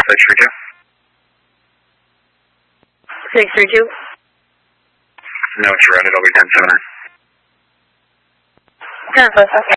632. 632? No, it's routed. It'll be 1079. Okay.